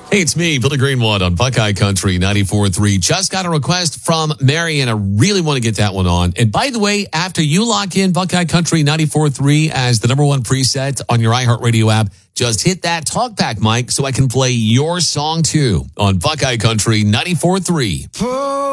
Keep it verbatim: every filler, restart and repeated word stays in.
Hey, it's me, Billy Greenwood on Buckeye Country ninety-four point three. Just got a request from Mary, and I really want to get that one on. And by the way, after you lock in Buckeye Country ninety-four point three as the number one preset on your iHeartRadio app, just hit that talkback mic so I can play your song too on Buckeye Country ninety-four point three.